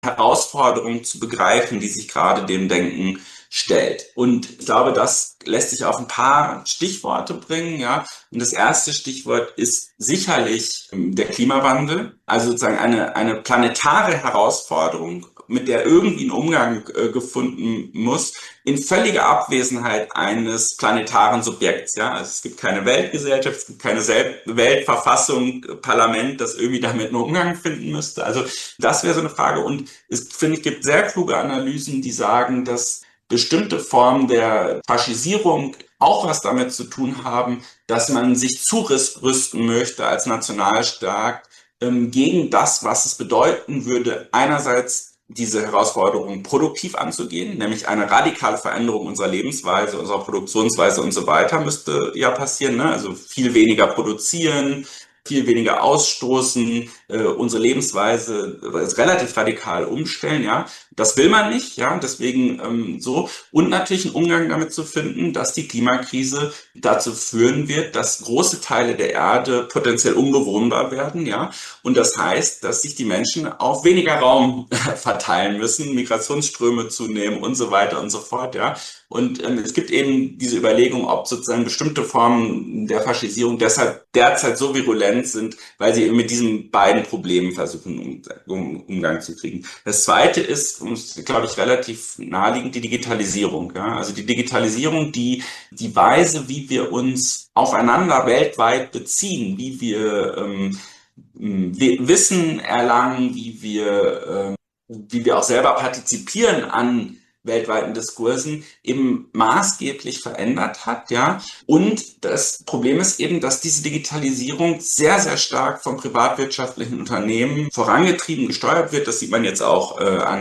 Herausforderung zu begreifen, die sich gerade dem Denken stellt. Und ich glaube, das lässt sich auf ein paar Stichworte bringen, ja. Und das erste Stichwort ist sicherlich der Klimawandel, also sozusagen eine planetare Herausforderung, mit der irgendwie ein Umgang gefunden muss, in völliger Abwesenheit eines planetaren Subjekts. Ja? Also es gibt keine Weltgesellschaft, es gibt keine Weltverfassung, Parlament, das irgendwie damit einen Umgang finden müsste. Also das wäre so eine Frage. Und es, finde ich, gibt sehr kluge Analysen, die sagen, dass bestimmte Formen der Faschisierung auch was damit zu tun haben, dass man sich zurüsten möchte als Nationalstaat gegen das, was es bedeuten würde, einerseits diese Herausforderung produktiv anzugehen, nämlich eine radikale Veränderung unserer Lebensweise, unserer Produktionsweise und so weiter müsste ja passieren. Ne? Also viel weniger produzieren, viel weniger ausstoßen, unsere Lebensweise relativ radikal umstellen, ja. Das will man nicht, ja, deswegen so. Und natürlich einen Umgang damit zu finden, dass die Klimakrise dazu führen wird, dass große Teile der Erde potenziell unbewohnbar werden, ja. Und das heißt, dass sich die Menschen auf weniger Raum verteilen müssen, Migrationsströme zunehmen und so weiter und so fort, ja. Und es gibt eben diese Überlegung, ob sozusagen bestimmte Formen der Faschisierung deshalb derzeit so virulent sind, weil sie eben mit diesen beiden Problemen versuchen, Umgang zu kriegen. Das zweite ist, glaube ich, relativ naheliegend, die Digitalisierung. Ja? Also die Digitalisierung, die Weise, wie wir uns aufeinander weltweit beziehen, wie wir Wissen erlangen, wie wir auch selber partizipieren an weltweiten Diskursen eben maßgeblich verändert hat, ja. Und das Problem ist eben, dass diese Digitalisierung sehr, sehr stark von privatwirtschaftlichen Unternehmen vorangetrieben, gesteuert wird. Das sieht man jetzt auch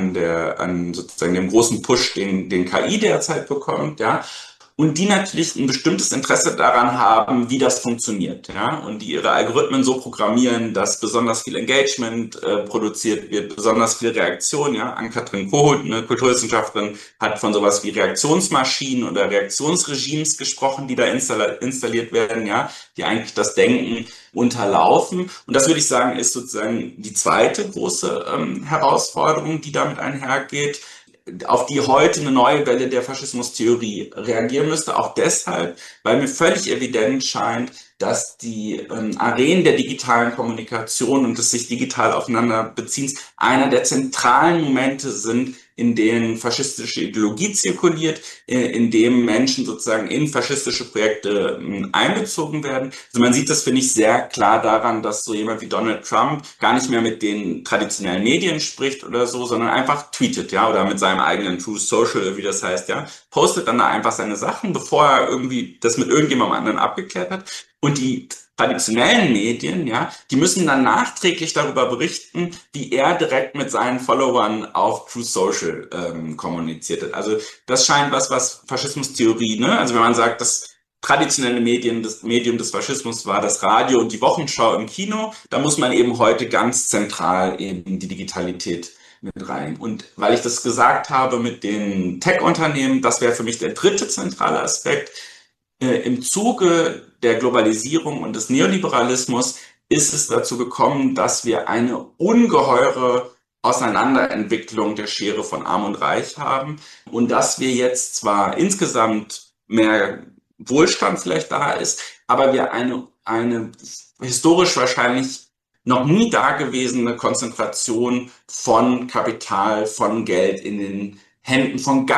an sozusagen dem großen Push, den KI derzeit bekommt, ja. Und die natürlich ein bestimmtes Interesse daran haben, wie das funktioniert, ja, und die ihre Algorithmen so programmieren, dass besonders viel Engagement produziert wird, besonders viel Reaktion, ja. Ann-Kathrin Koholt, eine Kulturwissenschaftlerin, hat von sowas wie Reaktionsmaschinen oder Reaktionsregimes gesprochen, die da installiert werden, ja, die eigentlich das Denken unterlaufen. Und das würde ich sagen, ist sozusagen die zweite große Herausforderung, die damit einhergeht, auf die heute eine neue Welle der Faschismustheorie reagieren müsste. Auch deshalb, weil mir völlig evident scheint, dass die Arenen der digitalen Kommunikation und des sich digital aufeinander Beziehens einer der zentralen Momente sind, in denen faschistische Ideologie zirkuliert, in dem Menschen sozusagen in faschistische Projekte einbezogen werden. Also man sieht das, finde ich, sehr klar daran, dass so jemand wie Donald Trump gar nicht mehr mit den traditionellen Medien spricht oder so, sondern einfach tweetet, ja, oder mit seinem eigenen Truth Social, wie das heißt, ja, postet dann da einfach seine Sachen, bevor er irgendwie das mit irgendjemandem anderen abgeklärt hat. Und die traditionellen Medien, ja, die müssen dann nachträglich darüber berichten, wie er direkt mit seinen Followern auf Truth Social kommuniziert hat. Also das scheint was Faschismustheorie, ne? Also wenn man sagt, das traditionelle Medien, das Medium des Faschismus war das Radio und die Wochenschau im Kino, da muss man eben heute ganz zentral eben die Digitalität mit rein. Und weil ich das gesagt habe mit den Tech-Unternehmen, das wäre für mich der dritte zentrale Aspekt. Im Zuge der Globalisierung und des Neoliberalismus ist es dazu gekommen, dass wir eine ungeheure Auseinanderentwicklung der Schere von Arm und Reich haben und dass wir jetzt zwar insgesamt mehr Wohlstand vielleicht da ist, aber wir eine historisch wahrscheinlich noch nie dagewesene Konzentration von Kapital, von Geld in den Händen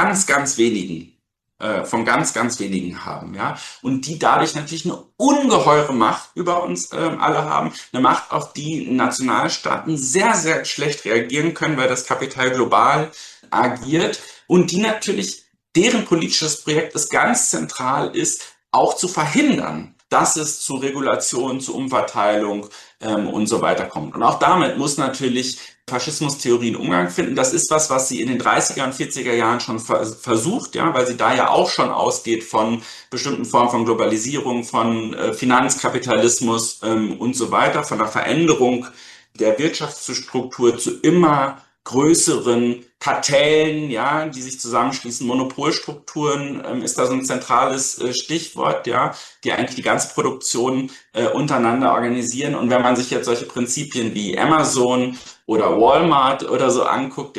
von ganz wenigen haben, ja, und die dadurch natürlich eine ungeheure Macht über uns alle haben, eine Macht, auf die Nationalstaaten sehr, sehr schlecht reagieren können, weil das Kapital global agiert und die natürlich, deren politisches Projekt es ganz zentral ist, auch zu verhindern, dass es zu Regulation, zu Umverteilung und so weiter kommt. Und auch damit muss natürlich Faschismustheorien Umgang finden. Das ist was sie in den 30er und 40er Jahren schon versucht, ja, weil sie da ja auch schon ausgeht von bestimmten Formen von Globalisierung, von Finanzkapitalismus und so weiter, von der Veränderung der Wirtschaftsstruktur zu immer größeren Kartellen, ja, die sich zusammenschließen, Monopolstrukturen ist da so ein zentrales Stichwort, ja, die eigentlich die ganze Produktion untereinander organisieren. Und wenn man sich jetzt solche Prinzipien wie Amazon oder Walmart oder so anguckt,